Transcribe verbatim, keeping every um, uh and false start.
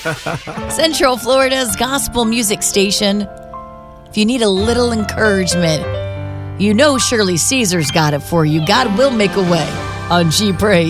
Central Florida's gospel music station. If you need a little encouragement, you know Shirley Caesar's got it for you. God will make a way on She Prays.